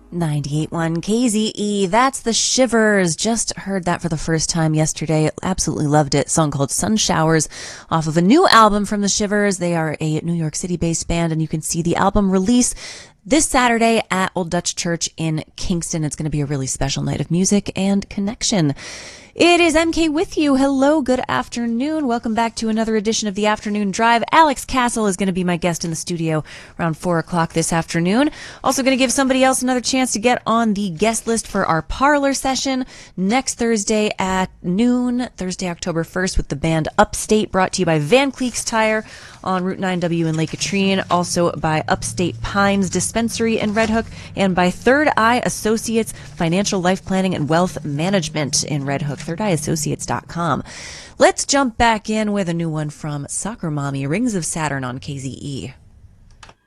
98.1 KZE, that's the Shivers. Just heard that for the first time yesterday. Absolutely loved it. Song called Sun Showers off of a new album from the Shivers. They are a New York City based band, and you can see the album release this Saturday at Old Dutch Church in Kingston. It's going to be a really special night of music and connection. It is MK with you. Hello, good afternoon. Welcome back to another edition of the Afternoon Drive. Alex Castle is going to be my guest in the studio around 4 o'clock this afternoon. Also going to give somebody else another chance to get on the guest list for our parlor session next Thursday at noon, Thursday, October 1st, with the band Upstate, brought to you by Van Cleek's Tire on Route 9W in Lake Katrine, also by Upstate Pines Dispensary in Red Hook, and by Third Eye Associates Financial Life Planning and Wealth Management in Red Hook, thirdeyeassociates.com. Let's jump back in with a new one from Soccer Mommy, Rings of Saturn on KZE.